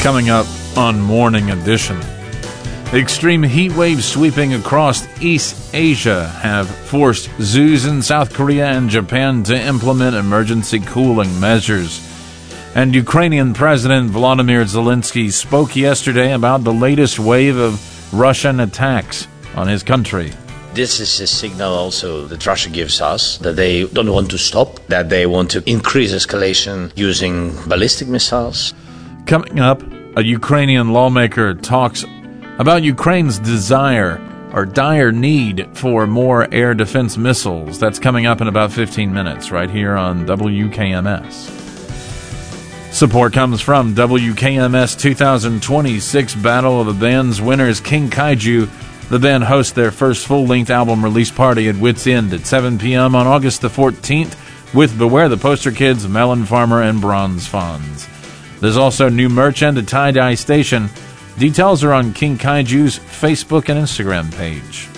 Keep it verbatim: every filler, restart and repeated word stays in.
Coming up on Morning Edition. Extreme heat waves sweeping across East Asia have forced zoos in South Korea and Japan to implement emergency cooling measures. And Ukrainian President Volodymyr Zelensky spoke yesterday about the latest wave of Russian attacks on his country. This is a signal also that Russia gives us that they don't want to stop, that they want to increase escalation using ballistic missiles. Coming up, a Ukrainian lawmaker talks about Ukraine's desire or dire need for more air defense missiles. That's coming up in about fifteen minutes right here on W K M S. Support comes from W K M S twenty twenty-six Battle of the Bands winners King Kaiju. The band hosts their first full-length album release party at Wits End at seven p.m. on August the fourteenth with Beware the Poster Kids, Melon Farmer, and Bronze Fonz. There's also new merch and a tie-dye station. Details are on King Kaiju's Facebook and Instagram page.